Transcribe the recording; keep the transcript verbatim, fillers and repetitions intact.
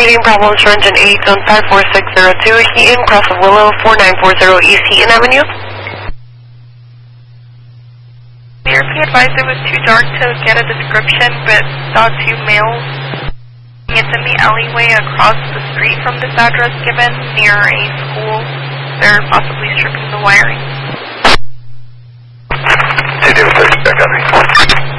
Reading Bravo Insurance and eight on five four six zero two, Heaton, Cross of Willow, four nine four zero East Heaton Avenue. Mayor, be advised it was too dark to get a description, but saw two males. It's in the alleyway across the street from this address given, near a school. They're possibly stripping the wiring. Two David thirty, back on me.